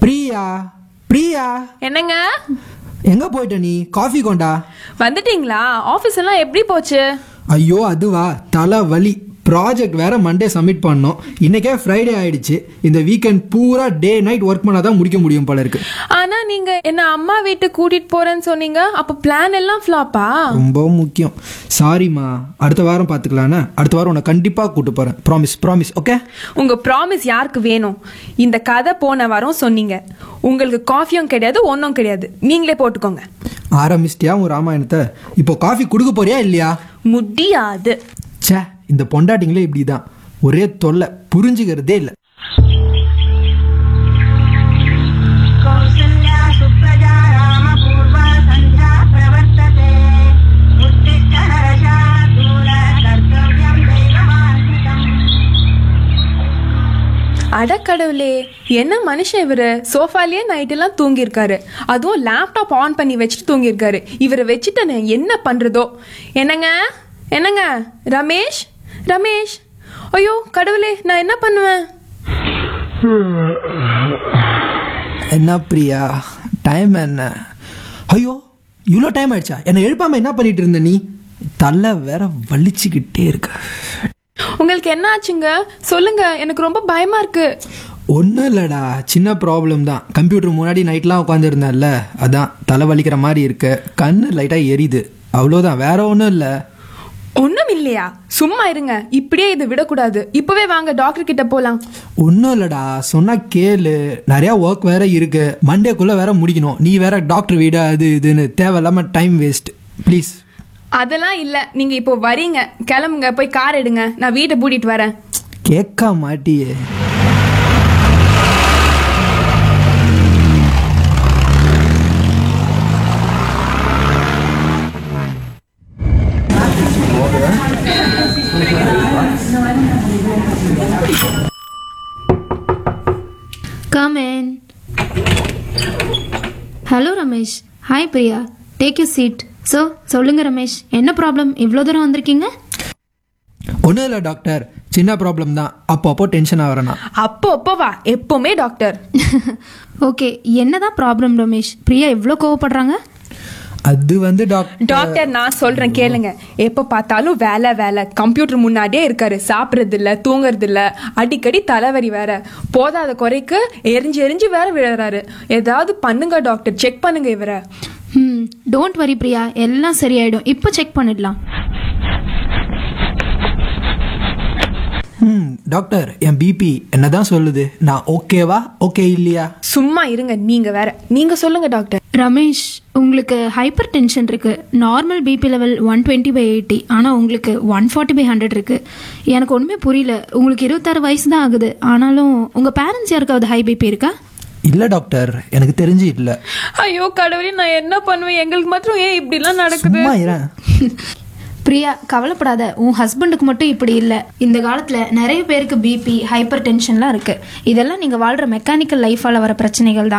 பிரியா, பிரியா, என்னங்க? எங்க போயிட்ட நீ? காஃபி கொண்டா. வந்துட்டீங்களா? ஆபீஸ் எல்லாம் எப்படி போச்சு? ஐயோ அதுவா, தலை வலி. ப்ராஜெக்ட் வேற மண்டே சப்மிட் பண்ணோம். இன்னைக்கே ஃப்ரைடே ஆயிடுச்சு. இந்த வீக்கெண்ட் பூரா டே நைட் ஒர்க் பண்ணாதான் முடிக்க முடியும் போல இருக்கு. ஆனா நீங்க என்ன அம்மா வீட்டுக்கு கூட்டிட்டு போறேன்னு சொன்னீங்க. அப்ப பிளான் எல்லாம் ஃபிளாப்பா? ரொம்ப முக்கியம். சாரிம்மா, அடுத்த வாரம் பாத்துக்கலான்னு. அடுத்த வாரம் உன்னை கண்டிப்பா கூட்டு போறேன். Promise, promise. ஓகே? உங்க ப்ராமிஸ் யாருக்கு வேணும்? இந்த கதை போன வாரம் சொன்னீங்க. உங்களுக்கு காஃபியும் கிடையாது, ஒன்னும் கிடையாது. நீங்களே போட்டுக்கோங்க. ஆரம்பிச்சிட்டியா உன் ராமாயணத்தை? இப்போ காஃபி குடுக்க போறியா இல்லையா? முடியாது. ச்சே, இந்த பொண்டாட்டிங்களே இப்படிதான். ஒரே தொல்லை, புரிஞ்சுக்கிறதே இல்லை. அடக்கடவுளே, என்ன மனுஷன் இவரு! சோஃபாலேயே நைட் எல்லாம் தூங்கியிருக்காரு. அதுவும் லேப்டாப் ஆன் பண்ணி வச்சுட்டு தூங்கியிருக்காரு. இவரை வச்சுட்டு நான் என்ன பண்றதோ? என்னங்க, என்னங்க? ரமேஷ், ரமேஷ்! ஐயோ கடவுளே, நான் என்ன பண்ணுவேன்? என்ன பிரியா, டைம் என்ன? ஐயோ, இவ்வளோ டைம் ஆயிடுச்சா? என்னை எழுப்பாம என்ன பண்ணிட்டு இருந்த நீ? தலை வேற வலிச்சுக்கிட்டே இருக்க. உங்களுக்கு என்ன ஆச்சுங்க? சொல்லுங்க, எனக்கு ரொம்ப பயமா இருக்கு. ஒன்றும் இல்லைடா, சின்ன ப்ராப்ளம் தான். கம்ப்யூட்டர் முன்னாடி நைட்லாம் உட்காந்துருந்தேன்ல, அதான் தலை வலிக்கிற மாதிரி இருக்கு. கண்ணு லைட்டாக எரியுது, அவ்வளோதான். வேற ஒன்றும் இல்லை. ஒண்ணும் இல்லையா? சும்மா இருங்க. இப்படியே இது விடக்கூடாது. இப்பவே வாங்க, டாக்டர் கிட்ட போலாம். ஒன்றும் இல்லைடா, சொன்னா கேளு. நிறையா ஒர்க் வேற இருக்கு. மண்டேக்குள்ளே வேற முடிக்கணும். நீ வேற டாக்டர் வீடு அது இதுன்னு தேவையில்லாமல் டைம் வேஸ்ட். ப்ளீஸ். அதெல்லாம் இல்ல. நீங்க இப்போ வரீங்க, கிளம்புங்க. போய் கார் எடுங்க, நான் வீட்டை பூட்டிட்டு வரேன். கேட்க மாட்டியே. Come in. Hello Ramesh. Hi Priya, take you seat. So சொல்லுங்க ரமேஷ், என்ன ப்ராப்ளம்? இவ்வளோ தூரம் வந்திருக்கீங்க? ஒன்றும் இல்லை டாக்டர், சின்ன ப்ராப்ளம் தான். அப்போ டென்ஷன் ஆகிறேன்னா. அப்போ வா, எப்பவுமே டாக்டர். ஓகே, என்னதான் ப்ராப்ளம் ரமேஷ்? பிரியா எவ்வளோ கோவப்படுறாங்க? அது வந்து டாக்டர், நான் சொல்றேன் கேளுங்க. எப்ப பார்த்தாலும் வேலை வேலை, கம்ப்யூட்டர் முன்னாடியே இருக்காரு. சாப்பிட்றது இல்ல, தூங்குறது இல்ல, அடிக்கடி தலைவலி வேற. போதாத குறைக்கு எரிஞ்சு எரிஞ்சு வேற விழுறாரு. ஏதாவது பண்ணுங்க டாக்டர், செக் பண்ணுங்க இவரை. டோன்ட் வரி பிரியா, எல்லாம் சரியாயிடும். இப்போ செக் பண்ணிடலாம். டாக்டர், என் பிபி என்னதான் சொல்லுது? நான் ஓகேவா ஓகே இல்லையா? சும்மா இருங்க, நீங்க வேற. நீங்க சொல்லுங்க டாக்டர். ரமேஷ், உங்களுக்கு ஹைப்பர் டென்ஷன் இருக்கு. நார்மல் பிபி லெவல் 120/80, ஆனால் உங்களுக்கு 140/100 இருக்கு. எனக்கு ஒன்றுமே புரியல. உங்களுக்கு 26 வயசு தான் ஆகுது, ஆனாலும் உங்கள் பேரண்ட்ஸ் யாருக்காவது ஹை பிபி இருக்கா? இல்லை டாக்டர், எனக்கு தெரிஞ்சு இல்லை. ஐயோ கடவுளே, நான் என்ன பண்ணுவேன்? எங்களுக்கு மாத்திரம் ஏன் இப்படிலாம் நடக்குது? சும்மா இறேன். பிரியா, கவலைப்படாத. உன் ஹஸ்பண்டுக்கு மட்டும் இப்படி இல்லை. இந்த காலத்தில் நிறைய பேருக்கு பிபி, ஹைப்பர் டென்ஷன்லாம் இருக்குது. இதெல்லாம் நீங்கள் வாழ்கிற மெக்கானிக்கல் லைஃபால் வர பிரச்சனைகள் தான்.